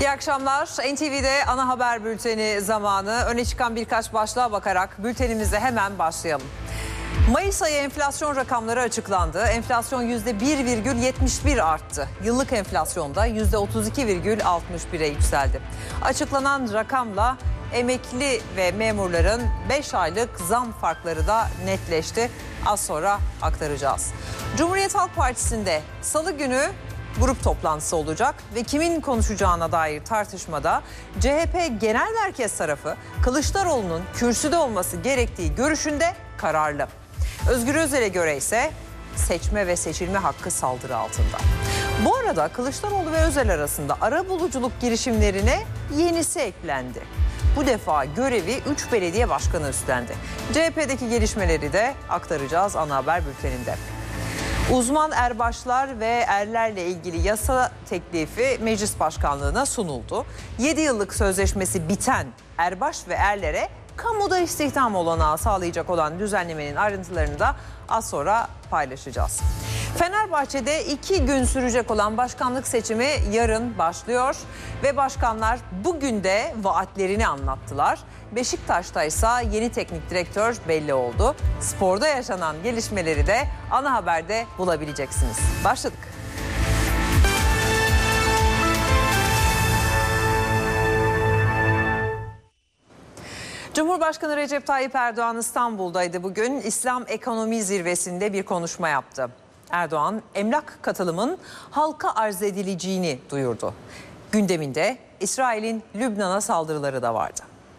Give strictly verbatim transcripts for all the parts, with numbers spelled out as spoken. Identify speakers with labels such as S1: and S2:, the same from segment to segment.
S1: İyi akşamlar. N T V'de ana haber bülteni zamanı. Öne çıkan birkaç başlığa bakarak bültenimize hemen başlayalım. Mayıs ayı enflasyon rakamları açıklandı. Enflasyon yüzde bir virgül yetmiş bir arttı. Yıllık enflasyonda yüzde otuz iki virgül altmış bire yükseldi. Açıklanan rakamla emekli ve memurların beş aylık zam farkları da netleşti. Az sonra aktaracağız. Cumhuriyet Halk Partisi'nde salı günü grup toplantısı olacak ve kimin konuşacağına dair tartışmada C H P Genel Merkez tarafı Kılıçdaroğlu'nun kürsüde olması gerektiği görüşünde kararlı. Özgür Özel'e göre ise seçme ve seçilme hakkı saldırı altında. Bu arada Kılıçdaroğlu ve Özel arasında arabuluculuk girişimlerine yenisi eklendi. Bu defa görevi üç belediye başkanı üstlendi. C H P'deki gelişmeleri de aktaracağız ana haber bülteninde. Uzman erbaşlar ve erlerle ilgili yasa teklifi meclis başkanlığına sunuldu. yedi yıllık sözleşmesi biten erbaş ve erlere kamuda istihdam olanağı sağlayacak olan düzenlemenin ayrıntılarını da az sonra paylaşacağız. Fenerbahçe'de iki gün sürecek olan başkanlık seçimi yarın başlıyor ve başkanlar bugün de vaatlerini anlattılar. Beşiktaş'ta ise yeni teknik direktör belli oldu. Sporda yaşanan gelişmeleri de ana haberde bulabileceksiniz. Başladık. Cumhurbaşkanı Recep Tayyip Erdoğan İstanbul'daydı bugün. İslam Ekonomi Zirvesi'nde bir konuşma yaptı. Erdoğan, emlak katılımın halka arz edileceğini duyurdu. Gündeminde İsrail'in Lübnan'a saldırıları da vardı.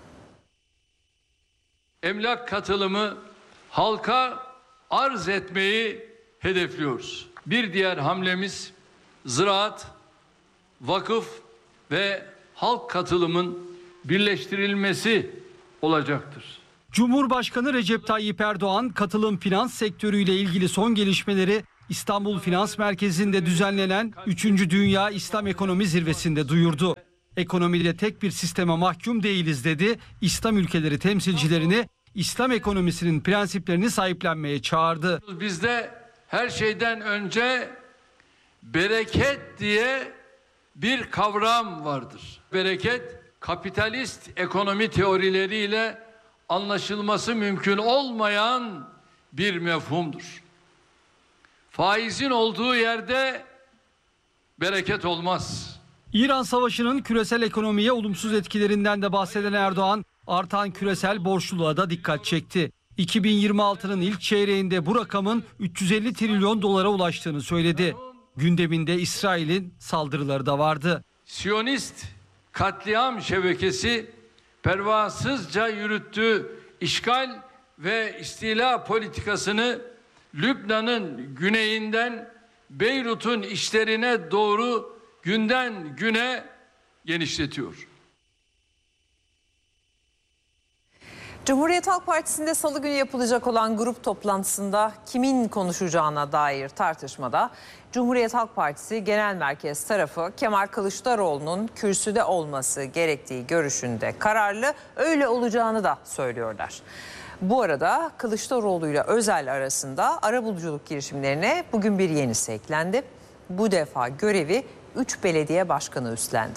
S2: Emlak katılımı halka arz etmeyi hedefliyoruz. Bir diğer hamlemiz ziraat, vakıf ve halk katılımın birleştirilmesi olacaktır.
S3: Cumhurbaşkanı Recep Tayyip Erdoğan katılım finans sektörüyle ilgili son gelişmeleri İstanbul Finans Merkezi'nde düzenlenen üçüncü Dünya İslam Ekonomi Zirvesi'nde duyurdu. Ekonomide tek bir sisteme mahkum değiliz dedi. İslam ülkeleri temsilcilerini İslam ekonomisinin prensiplerini sahiplenmeye çağırdı.
S2: Bizde her şeyden önce bereket diye bir kavram vardır. Bereket kapitalist ekonomi teorileriyle anlaşılması mümkün olmayan bir mefhumdur. Faizin olduğu yerde bereket olmaz.
S3: İran Savaşı'nın küresel ekonomiye olumsuz etkilerinden de bahseden Erdoğan, artan küresel borçluluğa da dikkat çekti. iki bin yirmi altının ilk çeyreğinde bu rakamın üç yüz elli trilyon dolara ulaştığını söyledi. Gündeminde İsrail'in saldırıları da vardı.
S2: Siyonist katliam şebekesi pervasızca yürüttüğü işgal ve istila politikasını Lübnan'ın güneyinden Beyrut'un içlerine doğru günden güne genişletiyor.
S1: Cumhuriyet Halk Partisi'nde salı günü yapılacak olan grup toplantısında kimin konuşacağına dair tartışmada Cumhuriyet Halk Partisi Genel Merkez tarafı Kemal Kılıçdaroğlu'nun kürsüde olması gerektiği görüşünde kararlı, öyle olacağını da söylüyorlar. Bu arada Kılıçdaroğlu ile Özel arasında arabuluculuk girişimlerine bugün bir yenisi eklendi. Bu defa görevi üç belediye başkanı üstlendi.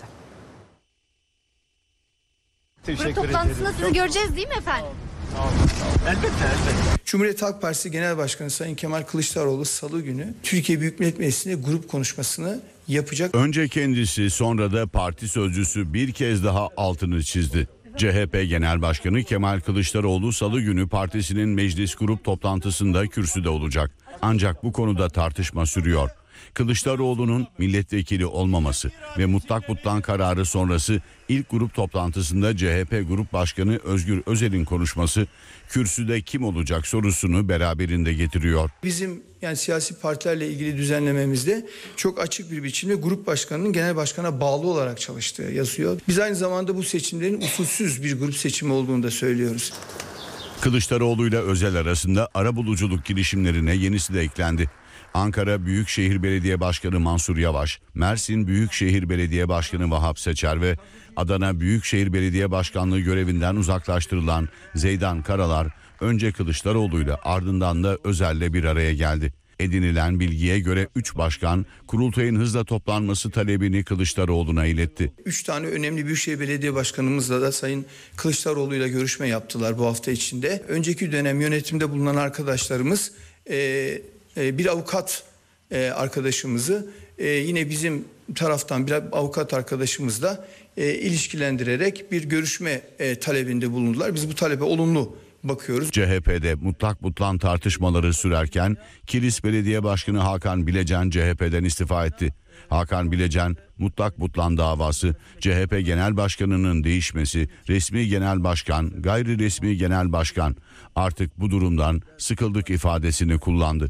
S4: Grup toplantısında sizi göreceğiz değil mi efendim?
S5: Elbette, elbette. Cumhuriyet Halk Partisi Genel Başkanı Sayın Kemal Kılıçdaroğlu salı günü Türkiye Büyük Millet Meclisi'nde grup konuşmasını yapacak.
S6: Önce kendisi, sonra da parti sözcüsü bir kez daha altını çizdi. C H P Genel Başkanı Kemal Kılıçdaroğlu salı günü partisinin meclis grup toplantısında kürsüde olacak. Ancak bu konuda tartışma sürüyor. Kılıçdaroğlu'nun milletvekili olmaması ve mutlak mutlak kararı sonrası ilk grup toplantısında C H P Grup Başkanı Özgür Özel'in konuşması kürsüde kim olacak sorusunu beraberinde getiriyor.
S5: Bizim yani siyasi partilerle ilgili düzenlememizde çok açık bir biçimde grup başkanının genel başkana bağlı olarak çalıştığı yazıyor. Biz aynı zamanda bu seçimlerin usulsüz bir grup seçimi olduğunu da söylüyoruz.
S6: Kılıçdaroğlu ile Özel arasında arabuluculuk girişimlerine yenisi de eklendi. Ankara Büyükşehir Belediye Başkanı Mansur Yavaş, Mersin Büyükşehir Belediye Başkanı Vahap Seçer ve Adana Büyükşehir Belediye Başkanlığı görevinden uzaklaştırılan Zeydan Karalar önce Kılıçdaroğlu'yla ardından da Özel'le bir araya geldi. Edinilen bilgiye göre üç başkan kurultayın hızla toplanması talebini Kılıçdaroğlu'na iletti.
S5: Üç tane önemli Büyükşehir Belediye Başkanımızla da Sayın Kılıçdaroğlu'yla görüşme yaptılar bu hafta içinde. Önceki dönem yönetimde bulunan arkadaşlarımız e, e, bir avukat e, arkadaşımızı e, yine bizim taraftan bir avukat arkadaşımızla e, ilişkilendirerek bir görüşme e, talebinde bulundular. Biz bu talebe olumlu bakıyoruz.
S6: C H P'de mutlak butlan tartışmaları sürerken Kilis Belediye Başkanı Hakan Bilecen C H P'den istifa etti. Hakan Bilecen, mutlak butlan davası, C H P Genel Başkanı'nın değişmesi, resmi genel başkan, gayri resmi genel başkan, artık bu durumdan sıkıldık ifadesini kullandı.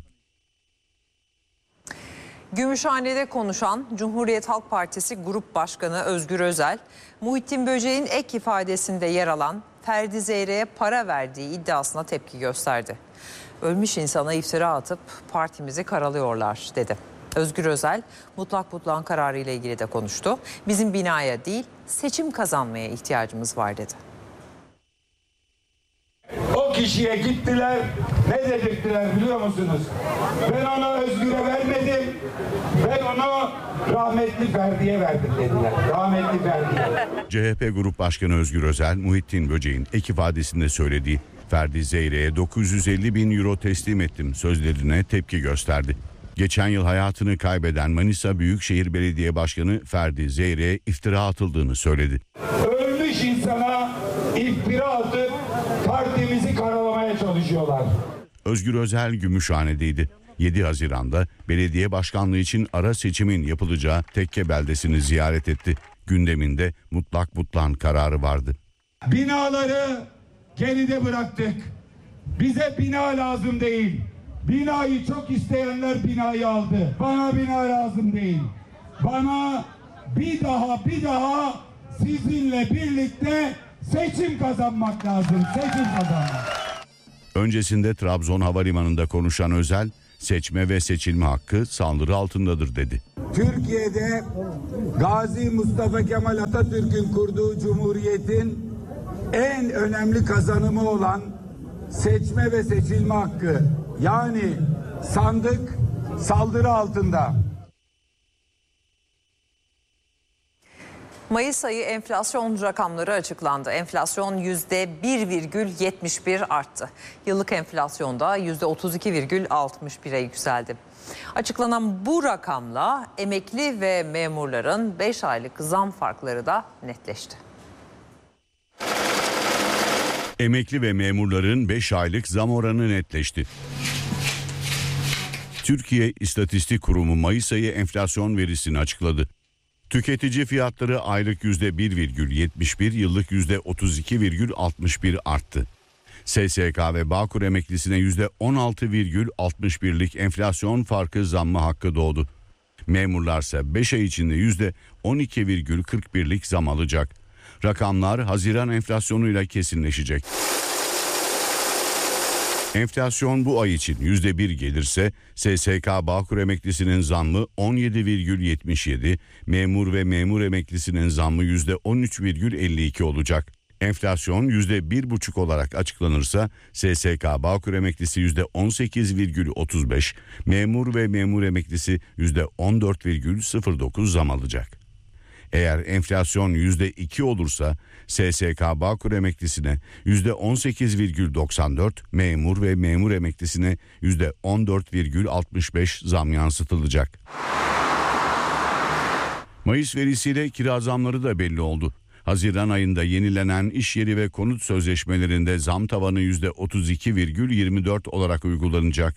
S1: Gümüşhane'de konuşan Cumhuriyet Halk Partisi Grup Başkanı Özgür Özel, Muhittin Böceğin ek ifadesinde yer alan Ferdi Zeyre'ye para verdiği iddiasına tepki gösterdi. Ölmüş insana iftira atıp partimizi karalıyorlar dedi. Özgür Özel mutlak butlan kararı ile ilgili de konuştu. Bizim binaya değil seçim kazanmaya ihtiyacımız var dedi.
S7: O kişiye gittiler, ne dedirttiler biliyor musunuz? Ben ona Özgür'e vermedim, ben onu rahmetli Ferdi'ye verdim dediler. Rahmetli Ferdi'ye.
S6: C H P Grup Başkanı Özgür Özel, Muhittin Böceğin ek ifadesinde söylediği Ferdi Zeyre'ye dokuz yüz elli bin euro teslim ettim sözlerine tepki gösterdi. Geçen yıl hayatını kaybeden Manisa Büyükşehir Belediye Başkanı Ferdi Zeyre'ye iftira atıldığını söyledi.
S7: Ölmüş insana iftira atıp partimizi karalamaya çalışıyorlar.
S6: Özgür Özel Gümüşhane'deydi. yedi Haziran'da belediye başkanlığı için ara seçimin yapılacağı Tekke beldesini ziyaret etti. Gündeminde mutlak butlan kararı vardı.
S7: Binaları geride bıraktık. Bize bina lazım değil. Binayı çok isteyenler binayı aldı. Bana bina lazım değil. Bana bir daha bir daha sizinle birlikte seçim kazanmak lazım. Seçim kazanmak.
S6: Öncesinde Trabzon Havalimanı'nda konuşan Özel, seçme ve seçilme hakkı saldırı altındadır dedi.
S7: Türkiye'de Gazi Mustafa Kemal Atatürk'ün kurduğu cumhuriyetin en önemli kazanımı olan seçme ve seçilme hakkı, yani sandık saldırı altında.
S1: Mayıs ayı enflasyon rakamları açıklandı. Enflasyon yüzde bir virgül yetmiş bir arttı. Yıllık enflasyonda yüzde otuz iki virgül altmış bire yükseldi. Açıklanan bu rakamla emekli ve memurların beş aylık zam farkları da netleşti.
S6: Emekli ve memurların beş aylık zam oranı netleşti. Türkiye İstatistik Kurumu Mayıs ayı enflasyon verisini açıkladı. Tüketici fiyatları aylık yüzde bir virgül yetmiş bir, yıllık yüzde otuz iki virgül altmış bir arttı. S S K ve Bağkur emeklisine yüzde on altı virgül altmış birlik enflasyon farkı zammı hakkı doğdu. Memurlarsa beş ay içinde yüzde on iki virgül kırk birlik zam alacak. Rakamlar Haziran enflasyonuyla kesinleşecek. Enflasyon bu ay için yüzde bir gelirse S S K Bağkur emeklisinin zammı on yedi virgül yetmiş yedi, memur ve memur emeklisinin zammı yüzde on üç virgül elli iki olacak. Enflasyon yüzde bir buçuk olarak açıklanırsa S S K Bağkur emeklisi yüzde on sekiz virgül otuz beş, memur ve memur emeklisi yüzde on dört virgül sıfır dokuz zam alacak. Eğer enflasyon yüzde iki olursa S S K Bağkur emeklisine yüzde on sekiz virgül doksan dört, memur ve memur emeklisine yüzde on dört virgül altmış beş zam yansıtılacak. Mayıs verisiyle kira zamları da belli oldu. Haziran ayında yenilenen iş yeri ve konut sözleşmelerinde zam tavanı yüzde otuz iki virgül yirmi dört olarak uygulanacak.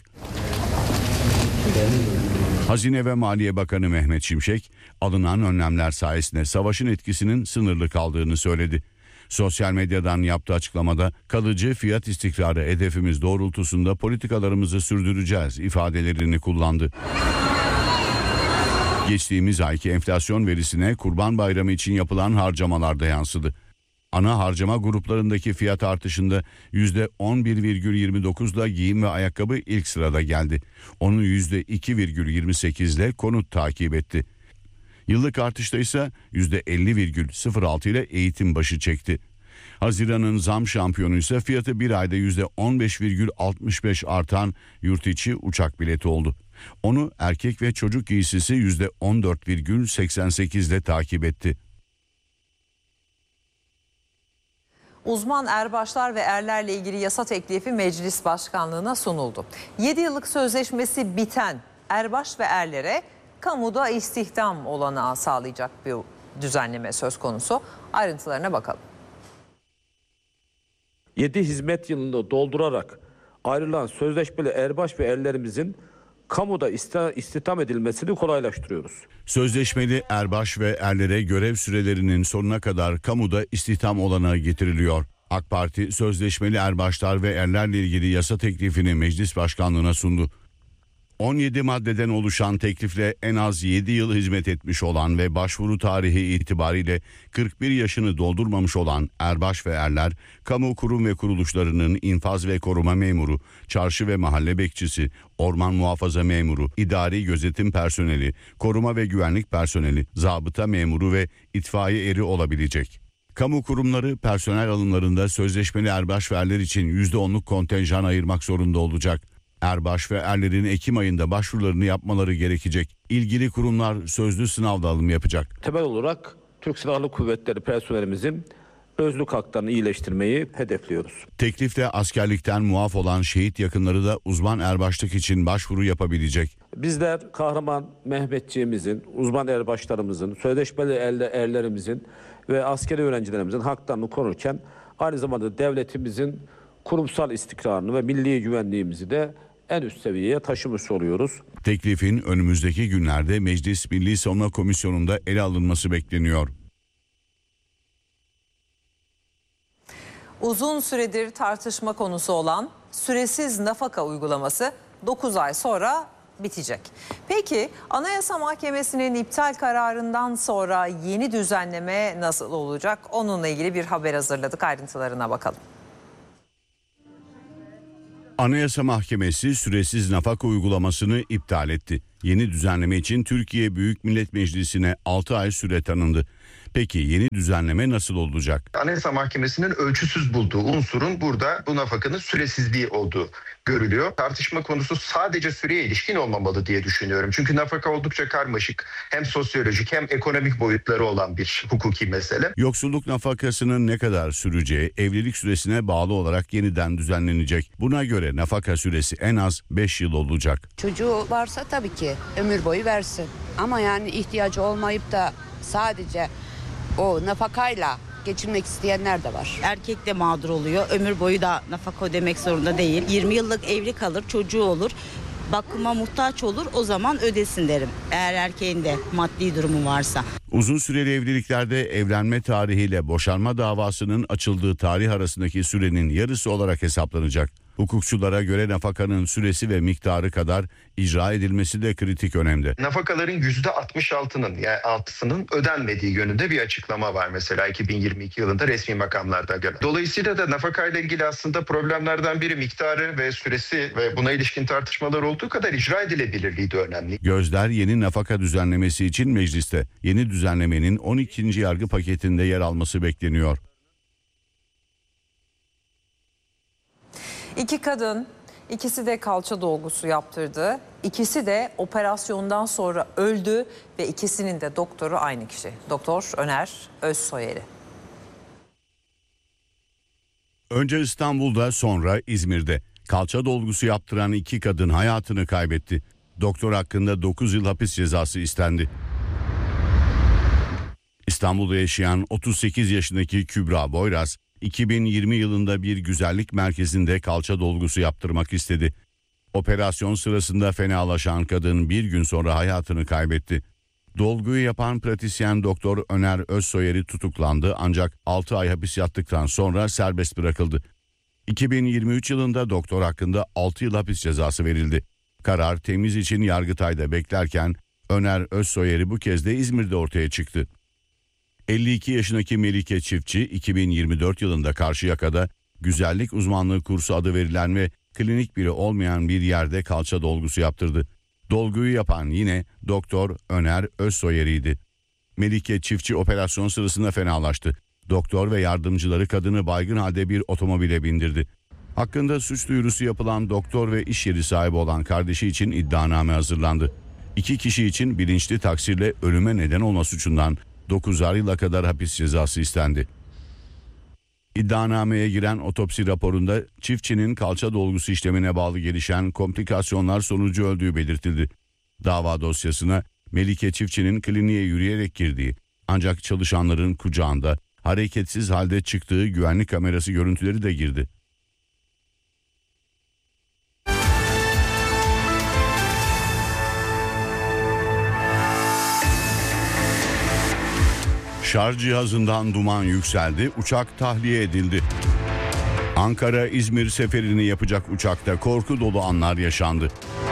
S6: Hazine ve Maliye Bakanı Mehmet Şimşek, alınan önlemler sayesinde savaşın etkisinin sınırlı kaldığını söyledi. Sosyal medyadan yaptığı açıklamada kalıcı fiyat istikrarı hedefimiz doğrultusunda politikalarımızı sürdüreceğiz ifadelerini kullandı. Geçtiğimiz ayki enflasyon verisine Kurban Bayramı için yapılan harcamalar da yansıdı. Ana harcama gruplarındaki fiyat artışında yüzde on bir virgül yirmi dokuzla giyim ve ayakkabı ilk sırada geldi. Onu yüzde iki virgül yirmi sekizle konut takip etti. Yıllık artışta ise yüzde elli virgül sıfır altı ile eğitim başı çekti. Haziran'ın zam şampiyonu ise fiyatı bir ayda yüzde on beş virgül altmış beş artan yurt içi uçak bileti oldu. Onu erkek ve çocuk giysisi yüzde on dört virgül seksen sekiz ile takip etti.
S1: Uzman erbaşlar ve erlerle ilgili yasa teklifi meclis başkanlığına sunuldu. yedi yıllık sözleşmesi biten erbaş ve erlere kamuda istihdam olanağı sağlayacak bir düzenleme söz konusu. Ayrıntılarına bakalım.
S8: yedi hizmet yılını doldurarak ayrılan sözleşmeli erbaş ve erlerimizin kamuda istihdam edilmesini kolaylaştırıyoruz.
S6: Sözleşmeli erbaş ve erlere görev sürelerinin sonuna kadar kamuda istihdam olanağı getiriliyor. AK Parti sözleşmeli erbaşlar ve erlerle ilgili yasa teklifini meclis başkanlığına sundu. on yedi maddeden oluşan teklifle en az yedi yıl hizmet etmiş olan ve başvuru tarihi itibariyle kırk bir yaşını doldurmamış olan erbaş ve erler, kamu kurum ve kuruluşlarının infaz ve koruma memuru, çarşı ve mahalle bekçisi, orman muhafaza memuru, idari gözetim personeli, koruma ve güvenlik personeli, zabıta memuru ve itfaiye eri olabilecek. Kamu kurumları personel alımlarında sözleşmeli erbaş ve erler için yüzde onluk kontenjan ayırmak zorunda olacak. Erbaş ve erlerin Ekim ayında başvurularını yapmaları gerekecek. İlgili kurumlar sözlü sınavda alım yapacak.
S8: Temel olarak Türk Silahlı Kuvvetleri personelimizin özlük haklarını iyileştirmeyi hedefliyoruz.
S6: Teklifte askerlikten muaf olan şehit yakınları da uzman erbaşlık için başvuru yapabilecek.
S8: Bizler kahraman Mehmetçiğimizin, uzman erbaşlarımızın, sözleşmeli erlerimizin ve askeri öğrencilerimizin haklarını korurken aynı zamanda devletimizin kurumsal istikrarını ve milli güvenliğimizi de en üst seviyeye taşımış oluyoruz.
S6: Teklifin önümüzdeki günlerde Meclis Milli Savunma Komisyonu'nda ele alınması bekleniyor.
S1: Uzun süredir tartışma konusu olan süresiz nafaka uygulaması dokuz ay sonra bitecek. Peki Anayasa Mahkemesi'nin iptal kararından sonra yeni düzenleme nasıl olacak? Onunla ilgili bir haber hazırladık. Ayrıntılarına bakalım.
S6: Anayasa Mahkemesi süresiz nafaka uygulamasını iptal etti. Yeni düzenleme için Türkiye Büyük Millet Meclisi'ne altı ay süre tanındı. Peki yeni düzenleme nasıl olacak?
S9: Anayasa Mahkemesi'nin ölçüsüz bulduğu unsurun burada bu nafakanın süresizliği olduğu görülüyor. Tartışma konusu sadece süreye ilişkin olmamalı diye düşünüyorum. Çünkü nafaka oldukça karmaşık, hem sosyolojik hem ekonomik boyutları olan bir hukuki mesele.
S6: Yoksulluk nafakasının ne kadar süreceği evlilik süresine bağlı olarak yeniden düzenlenecek. Buna göre nafaka süresi en az beş yıl olacak.
S10: Çocuğu varsa tabii ki ömür boyu versin. Ama yani ihtiyacı olmayıp da sadece o nafakayla geçirmek isteyenler de var.
S11: Erkek de mağdur oluyor. Ömür boyu da nafaka ödemek zorunda değil. yirmi yıllık evli kalır, çocuğu olur. Bakıma muhtaç olur, o zaman ödesin derim. Eğer erkeğin de maddi durumu varsa.
S6: Uzun süreli evliliklerde evlenme tarihiyle boşanma davasının açıldığı tarih arasındaki sürenin yarısı olarak hesaplanacak. Hukukçulara göre nafakanın süresi ve miktarı kadar icra edilmesi de kritik önemde.
S9: Nafakaların yüzde altmış altının yani altısının ödenmediği yönünde bir açıklama var mesela iki bin yirmi iki yılında resmi makamlarda göre. Dolayısıyla da nafakayla ilgili aslında problemlerden biri miktarı ve süresi ve buna ilişkin tartışmalar olduğu kadar icra edilebilirliği de önemli.
S6: Gözler yeni nafaka düzenlemesi için mecliste. Yeni düzenlemenin on ikinci yargı paketinde yer alması bekleniyor.
S1: İki kadın, ikisi de kalça dolgusu yaptırdı. İkisi de operasyondan sonra öldü ve ikisinin de doktoru aynı kişi. Doktor Öner Özsoyeri.
S6: Önce İstanbul'da, sonra İzmir'de kalça dolgusu yaptıran iki kadın hayatını kaybetti. Doktor hakkında dokuz yıl hapis cezası istendi. İstanbul'da yaşayan otuz sekiz yaşındaki Kübra Boyraz, iki bin yirmi yılında bir güzellik merkezinde kalça dolgusu yaptırmak istedi. Operasyon sırasında fenalaşan kadın bir gün sonra hayatını kaybetti. Dolguyu yapan pratisyen Doktor Öner Özsoyeri tutuklandı ancak altı ay hapis yattıktan sonra serbest bırakıldı. iki bin yirmi üç yılında doktor hakkında altı yıl hapis cezası verildi. Karar temiz için Yargıtay'da beklerken Öner Özsoyeri bu kez de İzmir'de ortaya çıktı. elli iki yaşındaki Melike Çiftçi iki bin yirmi dört yılında Karşıyaka'da güzellik uzmanlığı kursu adı verilen ve klinik biri olmayan bir yerde kalça dolgusu yaptırdı. Dolguyu yapan yine Doktor Öner Özsoyeri'ydi. Melike Çiftçi operasyon sırasında fenalaştı. Doktor ve yardımcıları kadını baygın halde bir otomobile bindirdi. Hakkında suç duyurusu yapılan doktor ve iş yeri sahibi olan kardeşi için iddianame hazırlandı. İki kişi için bilinçli taksirle ölüme neden olma suçundan dokuzar yıla kadar hapis cezası istendi. İddianameye giren otopsi raporunda çiftçinin kalça dolgusu işlemine bağlı gelişen komplikasyonlar sonucu öldüğü belirtildi. Dava dosyasına Melike Çiftçi'nin kliniğe yürüyerek girdiği ancak çalışanların kucağında hareketsiz halde çıktığı güvenlik kamerası görüntüleri de girdi. Şarj cihazından duman yükseldi, uçak tahliye edildi. Ankara-İzmir seferini yapacak uçakta korku dolu anlar yaşandı.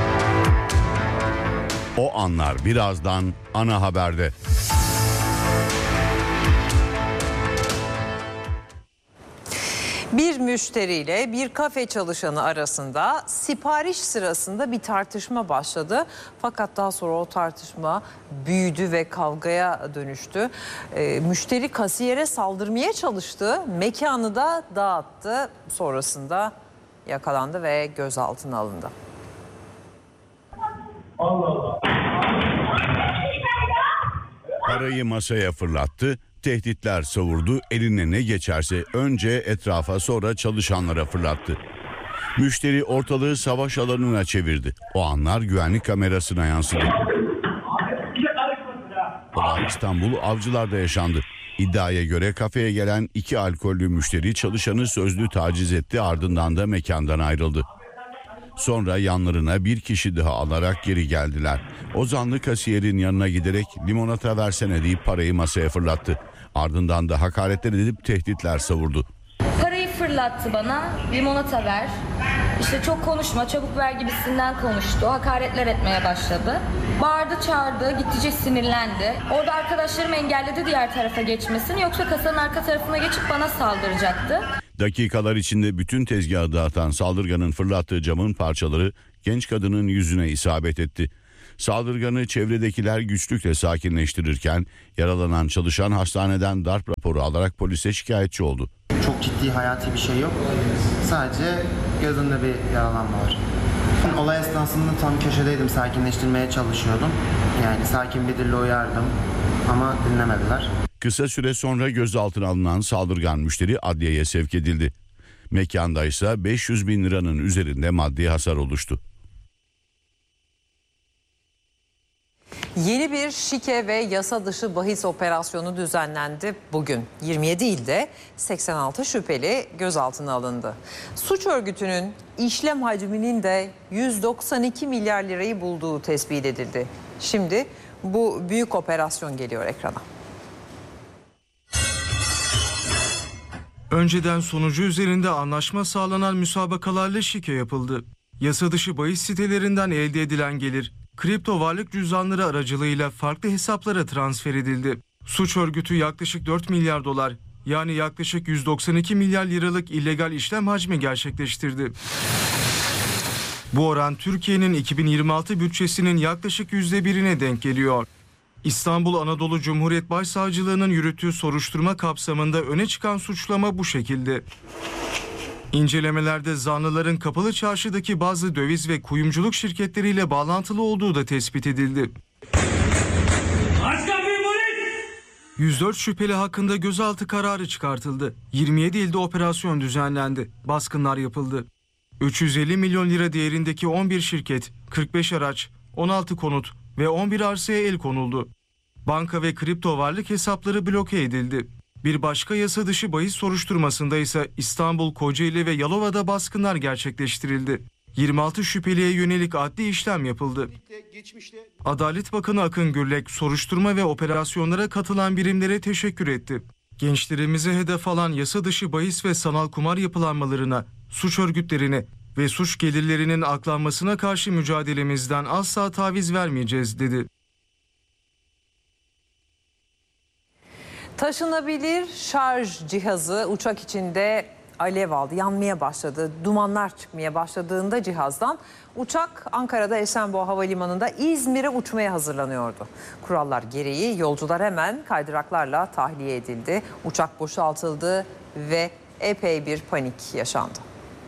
S6: O anlar birazdan ana haberde.
S1: Bir müşteriyle bir kafe çalışanı arasında sipariş sırasında bir tartışma başladı. Fakat daha sonra o tartışma büyüdü ve kavgaya dönüştü. E, müşteri kasiyere saldırmaya çalıştı. Mekanı da dağıttı. Sonrasında yakalandı ve gözaltına alındı.
S6: Allah Allah. Parayı masaya fırlattı. Tehditler savurdu, eline ne geçerse önce etrafa sonra çalışanlara fırlattı. Müşteri ortalığı savaş alanına çevirdi. O anlar güvenlik kamerasına yansıdı. Olay İstanbul Avcılar'da yaşandı. İddiaya göre kafeye gelen iki alkollü müşteri çalışanı sözlü taciz etti, ardından da mekandan ayrıldı. Sonra yanlarına bir kişi daha alarak geri geldiler. O zanlı kasiyerin yanına giderek limonata versene deyip parayı masaya fırlattı. Ardından da hakaretler edip tehditler savurdu.
S12: Parayı fırlattı bana, limonata ver, işte çok konuşma, çabuk ver gibisinden konuştu. Hakaretler etmeye başladı. Bağırdı, çağırdı, gittikçe sinirlendi. Orada arkadaşlarım engelledi diğer tarafa geçmesini, yoksa kasanın arka tarafına geçip bana saldıracaktı.
S6: Dakikalar içinde bütün tezgahı dağıtan saldırganın fırlattığı camın parçaları genç kadının yüzüne isabet etti. Saldırganı çevredekiler güçlükle sakinleştirirken yaralanan çalışan hastaneden darp raporu alarak polise şikayetçi oldu.
S13: Çok ciddi hayati bir şey yok. Sadece gözünde bir yaralanma var. Olay esnasında tam köşedeydim, sakinleştirmeye çalışıyordum. Yani sakin bir dille uyardım ama dinlemediler.
S6: Kısa süre sonra gözaltına alınan saldırgan müşteri adliyeye sevk edildi. Mekanda ise beş yüz bin liranın üzerinde maddi hasar oluştu.
S1: Yeni bir şike ve yasa dışı bahis operasyonu düzenlendi bugün. yirmi yedi ilde seksen altı şüpheli gözaltına alındı. Suç örgütünün işlem hacminin de yüz doksan iki milyar lirayı bulduğu tespit edildi. Şimdi bu büyük operasyon geliyor ekrana.
S14: Önceden sonucu üzerinde anlaşma sağlanan müsabakalarla şike yapıldı. Yasa dışı bahis sitelerinden elde edilen gelir, kripto varlık cüzdanları aracılığıyla farklı hesaplara transfer edildi. Suç örgütü yaklaşık dört milyar dolar, yani yaklaşık yüz doksan iki milyar liralık illegal işlem hacmi gerçekleştirdi. Bu oran Türkiye'nin iki bin yirmi altı bütçesinin yaklaşık yüzde birine denk geliyor. İstanbul Anadolu Cumhuriyet Başsavcılığı'nın yürüttüğü soruşturma kapsamında öne çıkan suçlama bu şekilde. İncelemelerde zanlıların Kapalı Çarşı'daki bazı döviz ve kuyumculuk şirketleriyle bağlantılı olduğu da tespit edildi. yüz dört şüpheli hakkında gözaltı kararı çıkartıldı. yirmi yedi ilde operasyon düzenlendi. Baskınlar yapıldı. üç yüz elli milyon lira değerindeki on bir şirket, kırk beş araç, on altı konut ve on bir arsaya el konuldu. Banka ve kripto varlık hesapları bloke edildi. Bir başka yasa dışı bahis soruşturmasında ise İstanbul, Kocaeli ve Yalova'da baskınlar gerçekleştirildi. yirmi altı şüpheliye yönelik adli işlem yapıldı. Adalet Bakanı Akın Gürlek soruşturma ve operasyonlara katılan birimlere teşekkür etti. Gençlerimize hedef alan yasa dışı bahis ve sanal kumar yapılanmalarına, suç örgütlerine ve suç gelirlerinin aklanmasına karşı mücadelemizden asla taviz vermeyeceğiz dedi.
S1: Taşınabilir şarj cihazı uçak içinde alev aldı, yanmaya başladı, dumanlar çıkmaya başladığında cihazdan uçak Ankara'da Esenboğa Havalimanı'nda İzmir'e uçmaya hazırlanıyordu. Kurallar gereği yolcular hemen kaydıraklarla tahliye edildi. Uçak boşaltıldı ve epey bir panik yaşandı.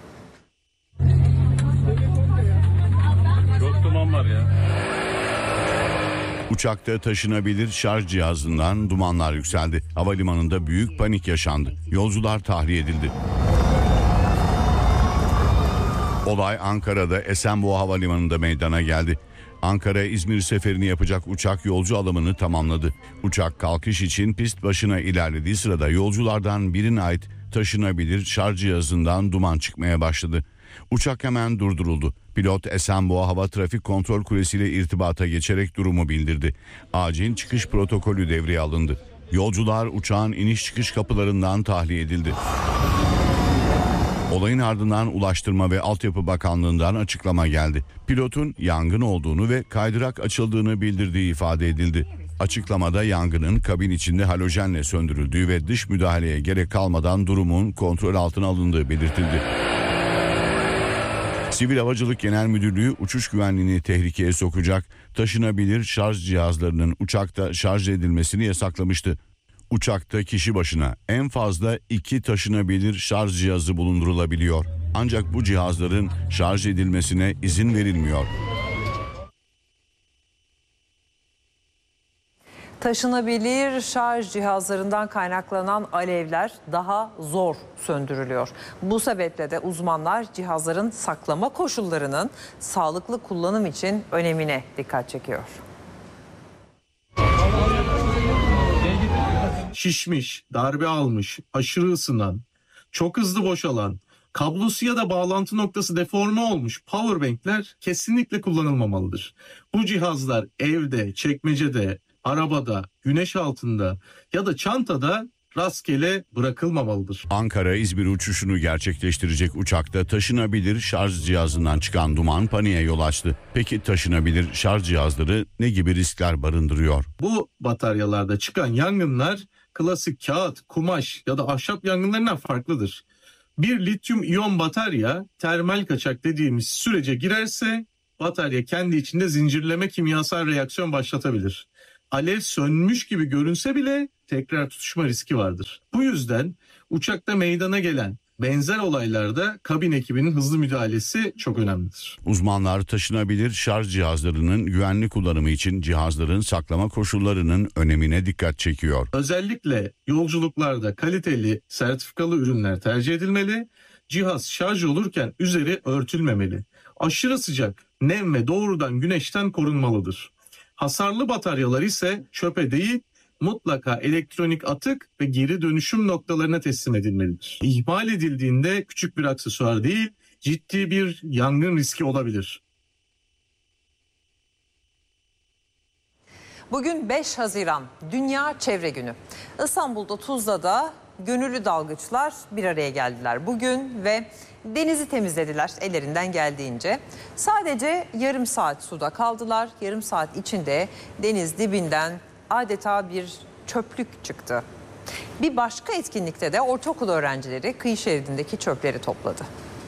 S15: Çok duman var ya.
S6: Uçakta taşınabilir şarj cihazından dumanlar yükseldi. Havalimanında büyük panik yaşandı. Yolcular tahliye edildi. Olay Ankara'da Esenboğa Havalimanı'nda meydana geldi. Ankara-İzmir seferini yapacak uçak yolcu alımını tamamladı. Uçak kalkış için pist başına ilerlediği sırada yolculardan birine ait taşınabilir şarj cihazından duman çıkmaya başladı. Uçak hemen durduruldu. Pilot Esenboğa Hava Trafik Kontrol Kulesi ile irtibata geçerek durumu bildirdi. Acil çıkış protokolü devreye alındı. Yolcular uçağın iniş çıkış kapılarından tahliye edildi. Olayın ardından Ulaştırma ve Altyapı Bakanlığı'ndan açıklama geldi. Pilotun yangın olduğunu ve kaydırak açıldığını bildirdiği ifade edildi. Açıklamada yangının kabin içinde halojenle söndürüldüğü ve dış müdahaleye gerek kalmadan durumun kontrol altına alındığı belirtildi. Sivil Havacılık Genel Müdürlüğü uçuş güvenliğini tehlikeye sokacak taşınabilir şarj cihazlarının uçakta şarj edilmesini yasaklamıştı. Uçakta kişi başına en fazla iki taşınabilir şarj cihazı bulundurulabiliyor. Ancak bu cihazların şarj edilmesine izin verilmiyor.
S1: Taşınabilir şarj cihazlarından kaynaklanan alevler daha zor söndürülüyor. Bu sebeple de uzmanlar cihazların saklama koşullarının sağlıklı kullanım için önemine dikkat çekiyor.
S15: Şişmiş, darbe almış, aşırı ısınan, çok hızlı boşalan, kablosu ya da bağlantı noktası deforme olmuş powerbankler kesinlikle kullanılmamalıdır. Bu cihazlar evde, çekmecede, arabada, güneş altında ya da çantada rastgele bırakılmamalıdır.
S6: Ankara-İzmir uçuşunu gerçekleştirecek uçakta taşınabilir şarj cihazından çıkan duman paniğe yol açtı. Peki taşınabilir şarj cihazları ne gibi riskler barındırıyor?
S15: Bu bataryalarda çıkan yangınlar klasik kağıt, kumaş ya da ahşap yangınlarından farklıdır. Bir lityum iyon batarya termal kaçak dediğimiz sürece girerse batarya kendi içinde zincirleme kimyasal reaksiyon başlatabilir. Alev sönmüş gibi görünse bile tekrar tutuşma riski vardır. Bu yüzden uçakta meydana gelen benzer olaylarda kabin ekibinin hızlı müdahalesi çok önemlidir.
S6: Uzmanlar taşınabilir şarj cihazlarının güvenli kullanımı için cihazların saklama koşullarının önemine dikkat çekiyor.
S15: Özellikle yolculuklarda kaliteli, sertifikalı ürünler tercih edilmeli. Cihaz şarj olurken üzeri örtülmemeli. Aşırı sıcak, nem ve doğrudan güneşten korunmalıdır. Hasarlı bataryalar ise çöpe değil, mutlaka elektronik atık ve geri dönüşüm noktalarına teslim edilmelidir. İhmal edildiğinde küçük bir aksesuar değil, ciddi bir yangın riski olabilir.
S1: Bugün beş Haziran Dünya Çevre Günü. İstanbul'da Tuzla'da gönüllü dalgıçlar bir araya geldiler bugün ve denizi temizlediler ellerinden geldiğince. Sadece yarım saat suda kaldılar. Yarım saat içinde deniz dibinden adeta bir çöplük çıktı. Bir başka etkinlikte de ortaokul öğrencileri kıyı şeridindeki çöpleri topladı.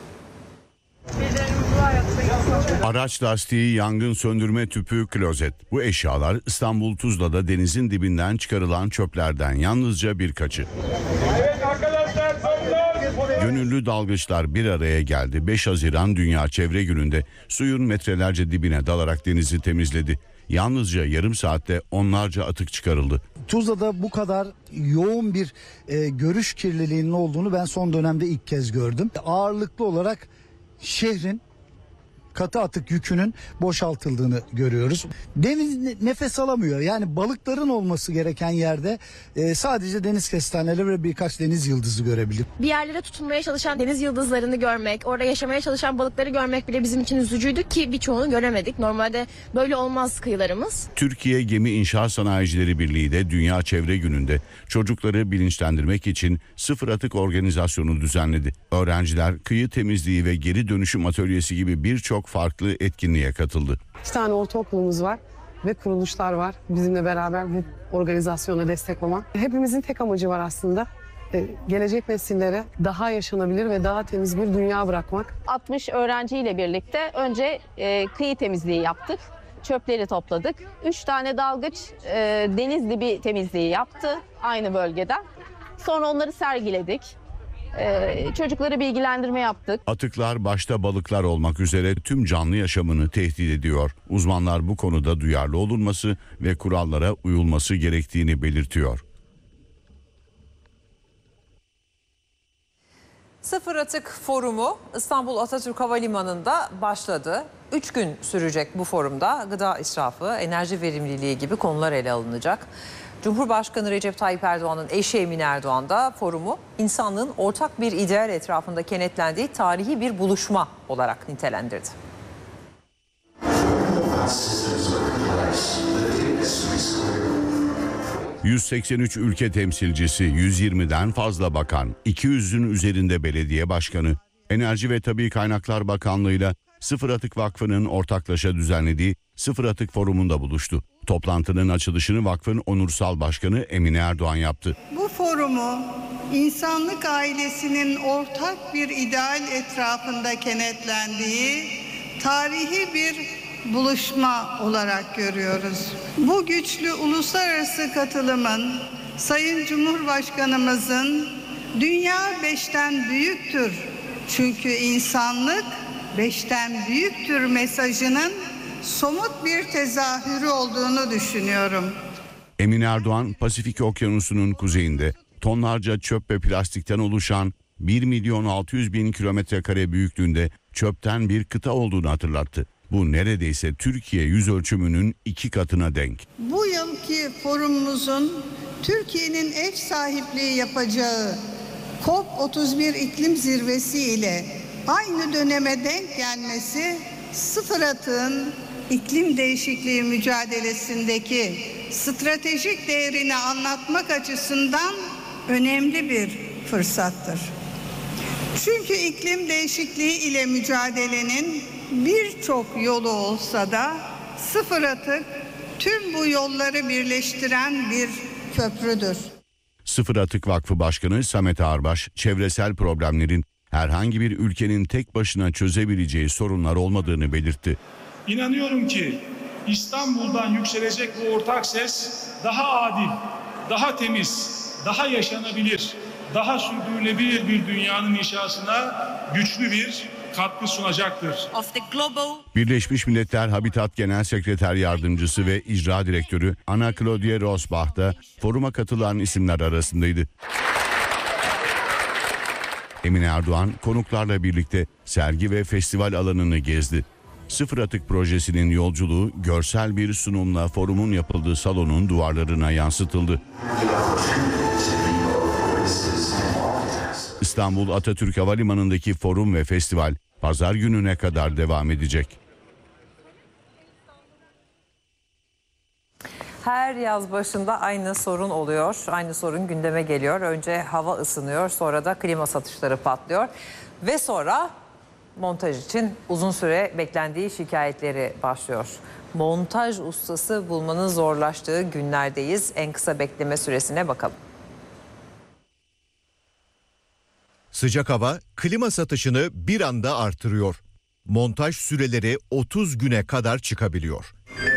S6: Araç lastiği, yangın söndürme tüpü, klozet. Bu eşyalar İstanbul Tuzla'da denizin dibinden çıkarılan çöplerden yalnızca birkaçı.
S7: Evet arkadaşlar,
S6: Gönüllü dalgıçlar bir araya geldi. beş Haziran Dünya Çevre Günü'nde suyun metrelerce dibine dalarak denizi temizledi. Yalnızca yarım saatte onlarca atık çıkarıldı.
S16: Tuzla'da bu kadar yoğun bir e, görüş kirliliğinin olduğunu ben son dönemde ilk kez gördüm. Ağırlıklı olarak şehrin katı atık yükünün boşaltıldığını görüyoruz. Deniz nefes alamıyor. Yani balıkların olması gereken yerde e, sadece deniz kestaneleri ve birkaç deniz yıldızı görebildik.
S17: Bir yerlere tutunmaya çalışan deniz yıldızlarını görmek, orada yaşamaya çalışan balıkları görmek bile bizim için üzücüydü ki birçoğunu göremedik. Normalde böyle olmaz kıyılarımız.
S6: Türkiye Gemi İnşaat Sanayicileri Birliği de Dünya Çevre Günü'nde çocukları bilinçlendirmek için sıfır atık organizasyonu düzenledi. Öğrenciler kıyı temizliği ve geri dönüşüm atölyesi gibi birçok farklı etkinliğe katıldı.
S18: İki tane ortaokulumuz var ve kuruluşlar var bizimle beraber bu organizasyona destek olan. Hepimizin tek amacı var aslında. e, gelecek nesillere daha yaşanabilir ve daha temiz bir dünya bırakmak.
S19: altmış öğrenciyle birlikte önce e, kıyı temizliği yaptık. Çöpleri topladık. Üç tane dalgıç e, deniz dibi temizliği yaptı aynı bölgeden. Sonra onları sergiledik. E, çocuklara bilgilendirme yaptık.
S6: Atıklar başta balıklar olmak üzere tüm canlı yaşamını tehdit ediyor. Uzmanlar bu konuda duyarlı olunması ve kurallara uyulması gerektiğini belirtiyor.
S1: Sıfır Atık Forumu İstanbul Atatürk Havalimanı'nda başladı. Üç gün sürecek bu forumda gıda israfı, enerji verimliliği gibi konular ele alınacak. Cumhurbaşkanı Recep Tayyip Erdoğan'ın eşi Emine Erdoğan da forumu insanlığın ortak bir ideal etrafında kenetlendiği tarihi bir buluşma olarak nitelendirdi.
S6: yüz seksen üç ülke temsilcisi, yüz yirmiden fazla bakan, iki yüzün üzerinde belediye başkanı, Enerji ve Tabii Kaynaklar Bakanlığı'yla Sıfır Atık Vakfı'nın ortaklaşa düzenlediği Sıfır Atık Forumu'nda buluştu. Toplantının açılışını vakfın onursal başkanı Emine Erdoğan yaptı.
S20: Bu forumu insanlık ailesinin ortak bir ideal etrafında kenetlendiği tarihi bir buluşma olarak görüyoruz. Bu güçlü uluslararası katılımın Sayın Cumhurbaşkanımızın dünya beşten büyüktür çünkü insanlık beşten büyüktür mesajının somut bir tezahürü olduğunu düşünüyorum.
S6: Emine Erdoğan, Pasifik Okyanusu'nun kuzeyinde tonlarca çöp ve plastikten oluşan bir milyon altı yüz bin kilometre kare büyüklüğünde çöpten bir kıta olduğunu hatırlattı. Bu neredeyse Türkiye yüz ölçümünün iki katına denk.
S20: Bu yılki forumumuzun Türkiye'nin ev sahipliği yapacağı COP otuz bir iklim zirvesi ile aynı döneme denk gelmesi sıfır atığın iklim değişikliği mücadelesindeki stratejik değerini anlatmak açısından önemli bir fırsattır. Çünkü iklim değişikliği ile mücadelenin birçok yolu olsa da sıfır atık tüm bu yolları birleştiren bir köprüdür.
S6: Sıfır Atık Vakfı Başkanı Samet Ağarbaş, çevresel problemlerin herhangi bir ülkenin tek başına çözebileceği sorunlar olmadığını belirtti.
S21: İnanıyorum ki İstanbul'dan yükselecek bu ortak ses daha adil, daha temiz, daha yaşanabilir, daha sürdürülebilir bir dünyanın inşasına güçlü bir katkı sunacaktır.
S6: Birleşmiş Milletler Habitat Genel Sekreter Yardımcısı ve İcra Direktörü Ana Claudia Rosbach da foruma katılan isimler arasındaydı. Emine Erdoğan konuklarla birlikte sergi ve festival alanını gezdi. Sıfır Atık projesinin yolculuğu görsel bir sunumla forumun yapıldığı salonun duvarlarına yansıtıldı. İstanbul Atatürk Havalimanı'ndaki forum ve festival pazar gününe kadar devam edecek.
S1: Her yaz başında aynı sorun oluyor. Aynı sorun gündeme geliyor. Önce hava ısınıyor, sonra da klima satışları patlıyor. Ve sonra montaj için uzun süre beklendiği şikayetleri başlıyor. Montaj ustası bulmanın zorlaştığı günlerdeyiz. En kısa bekleme süresine bakalım.
S22: Sıcak hava klima satışını bir anda artırıyor. Montaj süreleri otuz güne kadar çıkabiliyor.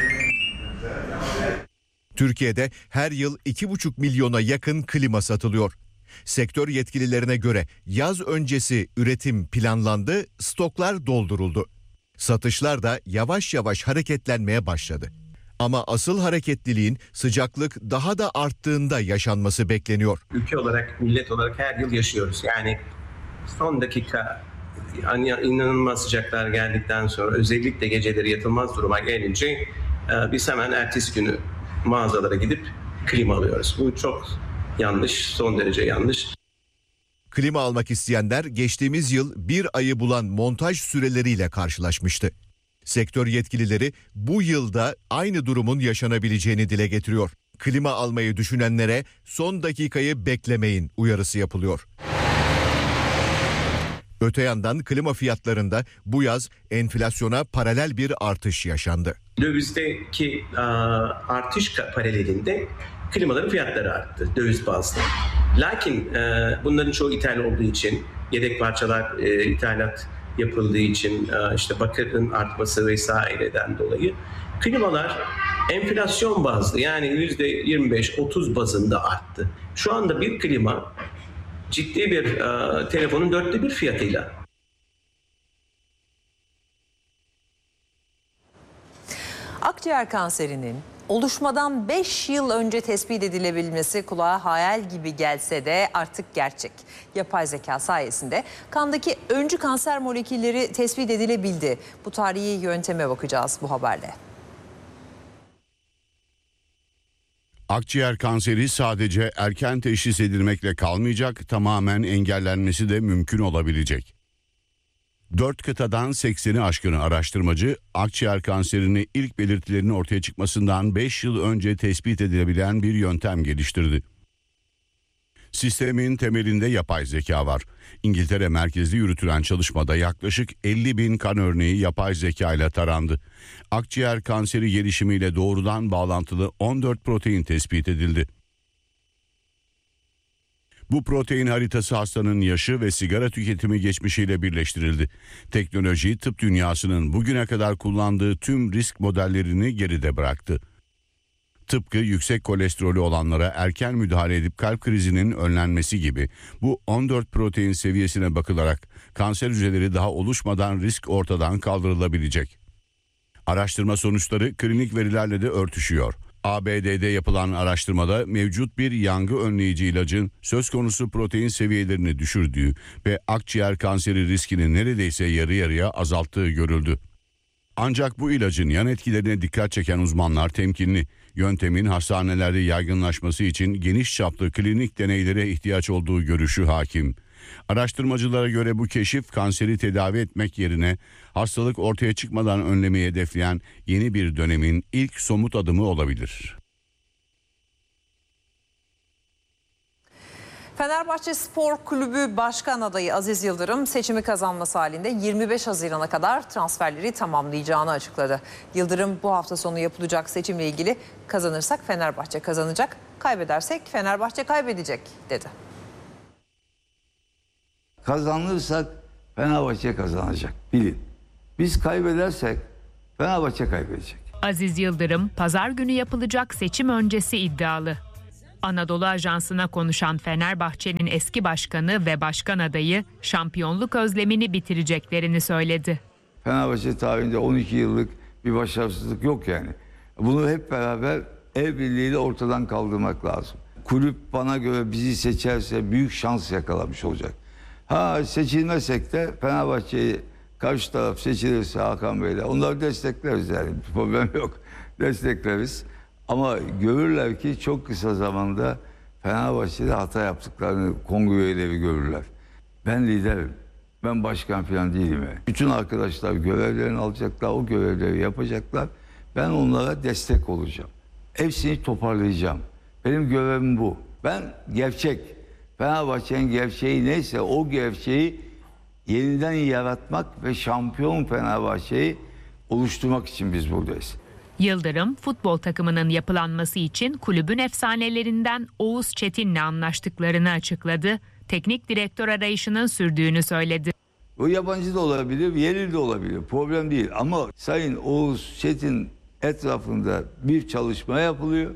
S22: Türkiye'de her yıl iki buçuk milyona yakın klima satılıyor. Sektör yetkililerine göre yaz öncesi üretim planlandı, stoklar dolduruldu. Satışlar da yavaş yavaş hareketlenmeye başladı. Ama asıl hareketliliğin sıcaklık daha da arttığında yaşanması bekleniyor.
S23: Ülke olarak, millet olarak her yıl yaşıyoruz. Yani son dakika yani inanılmaz sıcaklar geldikten sonra özellikle geceleri yatılmaz duruma gelince biz hemen ertesi günü mağazalara gidip klima alıyoruz. Bu çok yanlış, son derece yanlış.
S22: Klima almak isteyenler geçtiğimiz yıl bir ayı bulan montaj süreleriyle karşılaşmıştı. Sektör yetkilileri bu yılda aynı durumun yaşanabileceğini dile getiriyor. Klima almayı düşünenlere son dakikayı beklemeyin uyarısı yapılıyor. Öte yandan klima fiyatlarında bu yaz enflasyona paralel bir artış yaşandı.
S23: Dövizdeki artış paralelinde klimaların fiyatları arttı döviz bazlı. Lakin e, bunların çoğu ithal olduğu için, yedek parçalar e, ithalat yapıldığı için, e, işte bakırın artması vesaireden dolayı klimalar enflasyon bazlı, yani yüzde yirmi beş otuz bazında arttı. Şu anda bir klima ciddi bir e, telefonun dörtte bir fiyatıyla.
S1: Akciğer kanserinin oluşmadan beş yıl önce tespit edilebilmesi kulağa hayal gibi gelse de artık gerçek. Yapay zeka sayesinde kandaki öncü kanser molekülleri tespit edilebildi. Bu tarihi yönteme bakacağız bu haberde.
S6: Akciğer kanseri sadece erken teşhis edilmekle kalmayacak, tamamen engellenmesi de mümkün olabilecek. Dört kıtadan sekseni aşkın araştırmacı, akciğer kanserini ilk belirtilerinin ortaya çıkmasından beş yıl önce tespit edilebilen bir yöntem geliştirdi. Sistemin temelinde yapay zeka var. İngiltere merkezli yürütülen çalışmada yaklaşık elli bin kan örneği yapay zeka ile tarandı. Akciğer kanseri gelişimiyle doğrudan bağlantılı on dört protein tespit edildi. Bu protein haritası hastanın yaşı ve sigara tüketimi geçmişiyle birleştirildi. Teknoloji, tıp dünyasının bugüne kadar kullandığı tüm risk modellerini geride bıraktı. Tıpkı yüksek kolesterolü olanlara erken müdahale edip kalp krizinin önlenmesi gibi bu on dört protein seviyesine bakılarak kanser hücreleri daha oluşmadan risk ortadan kaldırılabilecek. Araştırma sonuçları klinik verilerle de örtüşüyor. A B D'de yapılan araştırmada mevcut bir yangı önleyici ilacın söz konusu protein seviyelerini düşürdüğü ve akciğer kanseri riskini neredeyse yarı yarıya azalttığı görüldü. Ancak bu ilacın yan etkilerine dikkat çeken uzmanlar temkinli. Yöntemin hastanelerde yaygınlaşması için geniş çaplı klinik deneylere ihtiyaç olduğu görüşü hakim. Araştırmacılara göre bu keşif kanseri tedavi etmek yerine hastalık ortaya çıkmadan önlemeyi hedefleyen yeni bir dönemin ilk somut adımı olabilir.
S1: Fenerbahçe Spor Kulübü Başkan adayı Aziz Yıldırım seçimi kazanması halinde yirmi beş Haziran'a kadar transferleri tamamlayacağını açıkladı. Yıldırım bu hafta sonu yapılacak seçimle ilgili kazanırsak Fenerbahçe kazanacak, kaybedersek Fenerbahçe kaybedecek dedi.
S2: Kazanırsak Fenerbahçe kazanacak, bilin. Biz kaybedersek Fenerbahçe kaybedecek.
S3: Aziz Yıldırım pazar günü yapılacak seçim öncesi iddialı. Anadolu Ajansı'na konuşan Fenerbahçe'nin eski başkanı ve başkan adayı şampiyonluk özlemini bitireceklerini söyledi.
S2: Fenerbahçe tarihinde on iki yıllık bir başarısızlık yok yani. Bunu hep beraber el birliğiyle ortadan kaldırmak lazım. Kulüp bana göre bizi seçerse büyük şans yakalamış olacak. Ha seçilmezsek de Fenerbahçe'yi karşı taraf seçilirse Hakan Bey'le onları destekleriz yani. Problem yok. Destekleriz. Ama görürler ki çok kısa zamanda Fenerbahçe'de hata yaptıklarını kongre üyeleri görürler. Ben liderim. Ben başkan falan değilim. Yani. Bütün arkadaşlar görevlerini alacaklar, o görevleri yapacaklar. Ben onlara destek olacağım. Hepsini toparlayacağım. Benim görevim bu. Ben gerçek. Fenerbahçe'nin gerçeği neyse o gerçeği yeniden yaratmak ve şampiyon Fenerbahçe'yi oluşturmak için biz buradayız.
S3: Yıldırım, futbol takımının yapılanması için kulübün efsanelerinden Oğuz Çetin'le anlaştıklarını açıkladı. Teknik direktör arayışının sürdüğünü söyledi.
S2: O yabancı da olabilir, yerli de olabilir. Problem değil ama Sayın Oğuz Çetin etrafında bir çalışma yapılıyor.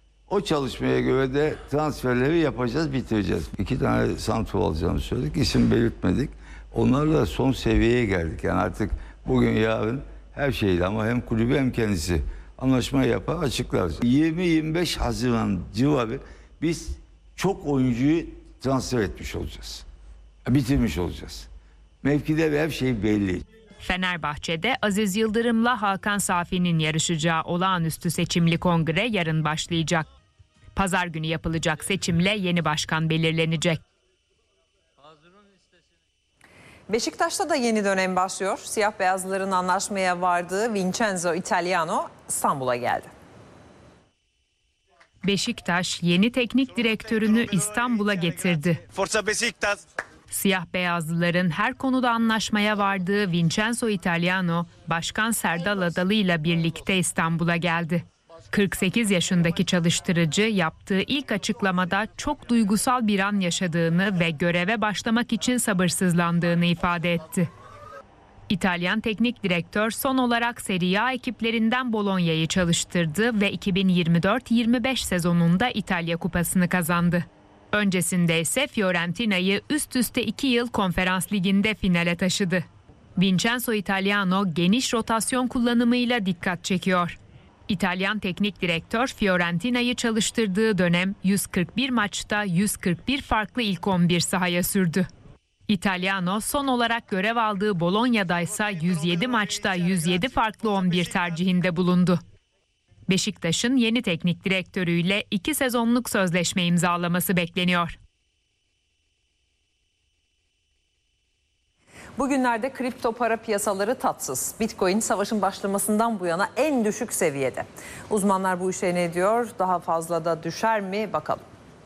S2: O çalışmaya göre de transferleri yapacağız, bitireceğiz. İki tane santrfor alacağını söyledik, isim belirtmedik. Onlarla son seviyeye geldik. Yani artık bugün yarın her şeyle ama hem kulübü hem kendisi anlaşma yapar, açıklar. yirmi yirmi beş Haziran civarı biz çok oyuncuyu transfer etmiş olacağız. Bitirmiş olacağız. Mevkide ve her şey belli.
S3: Fenerbahçe'de Aziz Yıldırım'la Hakan Safi'nin yarışacağı olağanüstü seçimli kongre yarın başlayacak. Pazar günü yapılacak seçimle yeni başkan belirlenecek.
S1: Beşiktaş'ta da yeni dönem başlıyor. Siyah beyazlıların anlaşmaya vardığı Vincenzo Italiano İstanbul'a geldi.
S3: Beşiktaş yeni teknik direktörünü İstanbul'a getirdi.
S4: Forza Beşiktaş.
S3: Siyah beyazlıların her konuda anlaşmaya vardığı Vincenzo Italiano, Başkan Serdal Adalı ile birlikte İstanbul'a geldi. kırk sekiz yaşındaki çalıştırıcı yaptığı ilk açıklamada çok duygusal bir an yaşadığını ve göreve başlamak için sabırsızlandığını ifade etti. İtalyan teknik direktör son olarak Serie A ekiplerinden Bologna'yı çalıştırdı ve iki bin yirmi dört yirmi beş sezonunda İtalya Kupası'nı kazandı. Öncesinde ise Fiorentina'yı üst üste iki yıl Konferans Ligi'nde finale taşıdı. Vincenzo Italiano geniş rotasyon kullanımıyla dikkat çekiyor. İtalyan teknik direktör Fiorentina'yı çalıştırdığı dönem yüz kırk bir maçta yüz kırk bir farklı ilk on bir sahaya sürdü. Italiano son olarak görev aldığı Bologna'da ise yüz yedi maçta yüz yedi farklı on bir tercihinde bulundu. Beşiktaş'ın yeni teknik direktörüyle iki sezonluk sözleşme imzalaması bekleniyor.
S1: Bugünlerde kripto para piyasaları tatsız. Bitcoin savaşın başlamasından bu yana en düşük seviyede. Uzmanlar bu işe ne diyor? Daha fazla da düşer mi? Bakalım.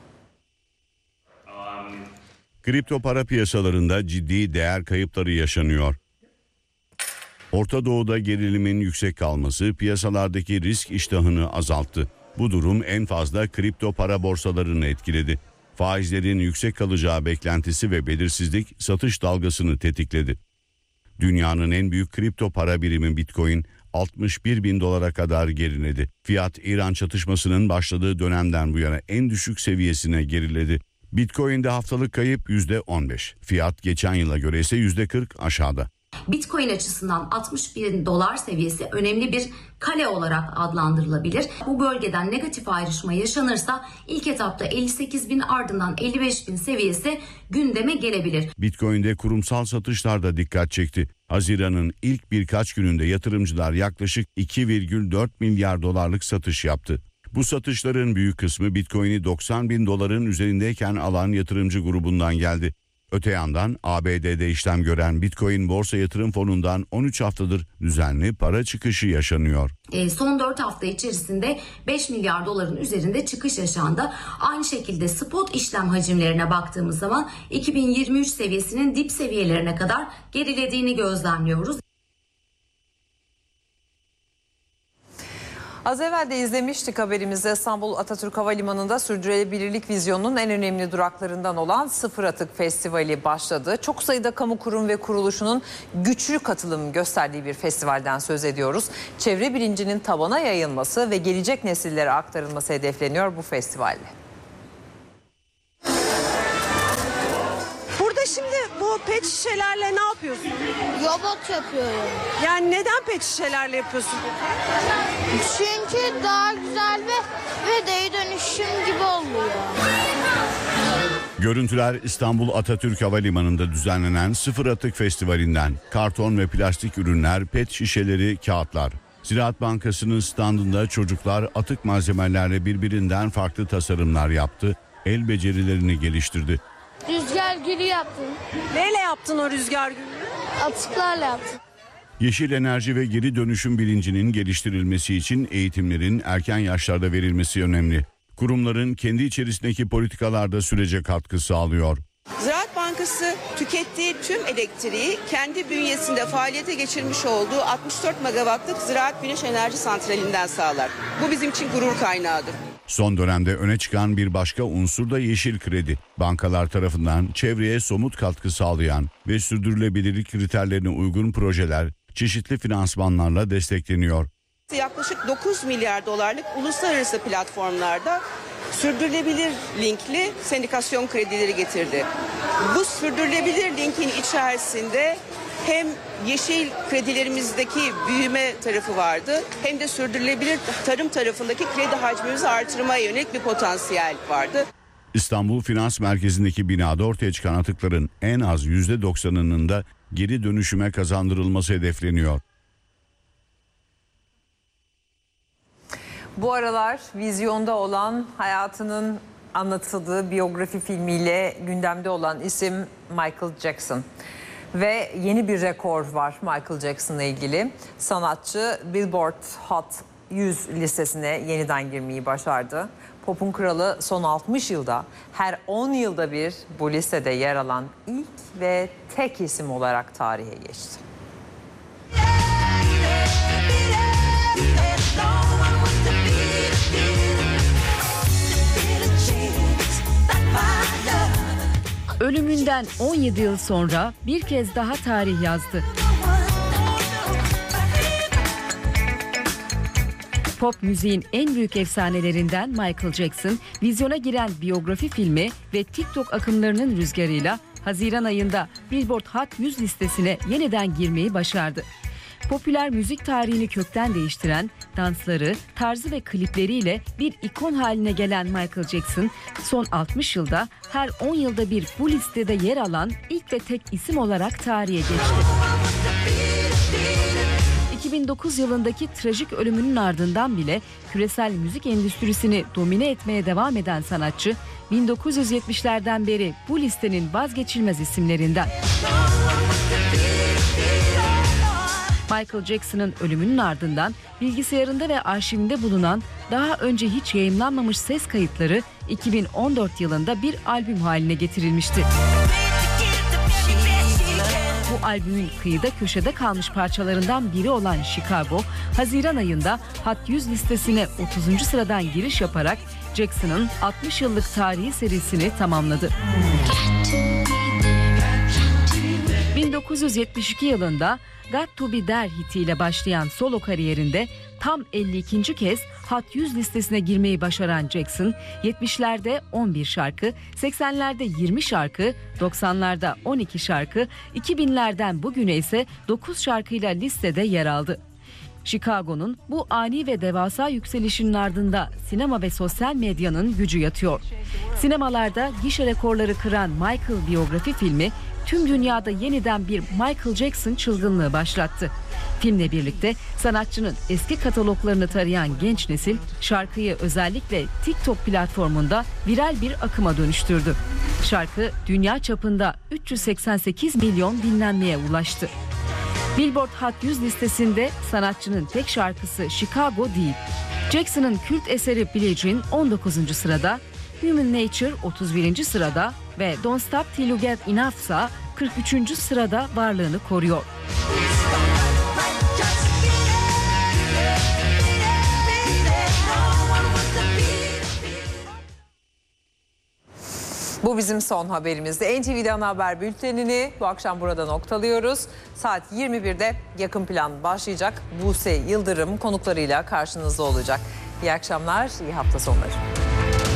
S6: Kripto para piyasalarında ciddi değer kayıpları yaşanıyor. Orta Doğu'da gerilimin yüksek kalması piyasalardaki risk iştahını azalttı. Bu durum en fazla kripto para borsalarını etkiledi. Faizlerin yüksek kalacağı beklentisi ve belirsizlik satış dalgasını tetikledi. Dünyanın en büyük kripto para birimi Bitcoin altmış bir bin dolara kadar geriledi. Fiyat İran çatışmasının başladığı dönemden bu yana en düşük seviyesine geriledi. Bitcoin'de haftalık kayıp yüzde on beş. Fiyat geçen yıla göre ise yüzde kırk aşağıda.
S4: Bitcoin açısından altmış bin dolar seviyesi önemli bir kale olarak adlandırılabilir. Bu bölgeden negatif ayrışma yaşanırsa ilk etapta elli sekiz bin ardından elli beş bin seviyesi gündeme gelebilir.
S6: Bitcoin'de kurumsal satışlar da dikkat çekti. Haziran'ın ilk birkaç gününde yatırımcılar yaklaşık iki virgül dört milyar dolarlık satış yaptı. Bu satışların büyük kısmı Bitcoin'i doksan bin doların üzerindeyken alan yatırımcı grubundan geldi. Öte yandan A B D'de işlem gören Bitcoin Borsa Yatırım Fonu'ndan on üç haftadır düzenli para çıkışı yaşanıyor.
S4: E, son dört hafta içerisinde beş milyar doların üzerinde çıkış yaşandı. Aynı şekilde spot işlem hacimlerine baktığımız zaman iki bin yirmi üç seviyesinin dip seviyelerine kadar gerilediğini gözlemliyoruz.
S1: Az evvel de izlemiştik haberimizde İstanbul Atatürk Havalimanı'nda sürdürülebilirlik vizyonunun en önemli duraklarından olan Sıfır Atık Festivali başladı. Çok sayıda kamu kurum ve kuruluşunun güçlü katılım gösterdiği bir festivalden söz ediyoruz. Çevre bilincinin tabana yayılması ve gelecek nesillere aktarılması hedefleniyor bu festivalle.
S5: Burada şimdi bu pet şişelerle ne yapıyorsun?
S8: Robot yapıyorum.
S5: Yani neden pet şişelerle yapıyorsun?
S8: Çünkü daha güzel ve, ve geri dönüşüm gibi oluyor.
S6: Görüntüler İstanbul Atatürk Havalimanı'nda düzenlenen Sıfır Atık Festivali'nden. Karton ve plastik ürünler, pet şişeleri, kağıtlar. Ziraat Bankası'nın standında çocuklar atık malzemelerle birbirinden farklı tasarımlar yaptı, el becerilerini geliştirdi.
S8: Rüzgar gülü yaptım.
S5: Neyle yaptın o rüzgar gülü?
S8: Atıklarla yaptım.
S6: Yeşil enerji ve geri dönüşüm bilincinin geliştirilmesi için eğitimlerin erken yaşlarda verilmesi önemli. Kurumların kendi içerisindeki politikalarda sürece katkı sağlıyor.
S5: Ziraat Bankası tükettiği tüm elektriği kendi bünyesinde faaliyete geçirmiş olduğu altmış dört megawattlık Ziraat Güneş Enerji Santrali'nden sağlar. Bu bizim için gurur kaynağıdır.
S6: Son dönemde öne çıkan bir başka unsur da yeşil kredi. Bankalar tarafından çevreye somut katkı sağlayan ve sürdürülebilirlik kriterlerine uygun projeler çeşitli finansmanlarla destekleniyor.
S5: Yaklaşık dokuz milyar dolarlık uluslararası platformlarda sürdürülebilir linkli sendikasyon kredileri getirdi. Bu sürdürülebilir linkin içerisinde hem yeşil kredilerimizdeki büyüme tarafı vardı hem de sürdürülebilir tarım tarafındaki kredi hacmimizi artırmaya yönelik bir potansiyel vardı.
S6: İstanbul Finans Merkezi'ndeki binada ortaya çıkan atıkların en az yüzde doksanının da geri dönüşüme kazandırılması hedefleniyor.
S1: Bu aralar vizyonda olan, hayatının anlatıldığı biyografi filmiyle gündemde olan isim Michael Jackson. Ve yeni bir rekor var Michael Jackson'la ilgili. Sanatçı Billboard Hot yüz listesine yeniden girmeyi başardı. Pop'un kralı son altmış yılda her on yılda bir bu listede yer alan ilk ve tek isim olarak tarihe geçti.
S24: No one wants to be
S9: Ölümünden on yedi yıl sonra bir kez daha tarih yazdı. Pop müziğin en büyük efsanelerinden Michael Jackson, vizyona giren biyografi filmi ve TikTok akımlarının rüzgarıyla Haziran ayında Billboard Hot yüz listesine yeniden girmeyi başardı. Popüler müzik tarihini kökten değiştiren, dansları, tarzı ve klipleriyle bir ikon haline gelen Michael Jackson, son altmış yılda her on yılda bir bu listede yer alan ilk ve tek isim olarak tarihe geçti. iki bin dokuz yılındaki trajik ölümünün ardından bile küresel müzik endüstrisini domine etmeye devam eden sanatçı, bin dokuz yüz yetmişlerden beri bu listenin vazgeçilmez isimlerinden. Michael Jackson'ın ölümünün ardından bilgisayarında ve arşivinde bulunan daha önce hiç yayımlanmamış ses kayıtları iki bin on dört yılında bir albüm haline getirilmişti. Bu albümün kıyıda köşede kalmış parçalarından biri olan Chicago, Haziran ayında Hot yüz listesine otuzuncu sıradan giriş yaparak Jackson'ın altmış yıllık tarihi serisini tamamladı. bin dokuz yüz yetmiş iki yılında Got to Be There hitiyle başlayan solo kariyerinde tam elli ikinci kez Hot yüz listesine girmeyi başaran Jackson, yetmişlerde on bir şarkı, seksenlerde yirmi şarkı, doksanlarda on iki şarkı, iki binlerden bugüne ise dokuz şarkıyla listede yer aldı. Chicago'nun bu ani ve devasa yükselişinin ardında sinema ve sosyal medyanın gücü yatıyor. Sinemalarda gişe rekorları kıran Michael biyografi filmi tüm dünyada yeniden bir Michael Jackson çılgınlığı başlattı. Filmle birlikte sanatçının eski kataloglarını tarayan genç nesil şarkıyı özellikle TikTok platformunda viral bir akıma dönüştürdü. Şarkı dünya çapında üç yüz seksen sekiz milyon dinlenmeye ulaştı. Billboard Hot yüz listesinde sanatçının tek şarkısı Chicago değil. Jackson'ın kült eseri Billie Jean on dokuzuncu sırada, Human Nature otuz birinci sırada ve Don't Stop Till You Get Enough ise kırk üçüncü sırada varlığını koruyor.
S1: Bu bizim son haberimizdi. N T V'de ana haber bültenini bu akşam burada noktalıyoruz. Saat yirmi birde yakın plan başlayacak. Buse Yıldırım konuklarıyla karşınızda olacak. İyi akşamlar, iyi hafta sonları.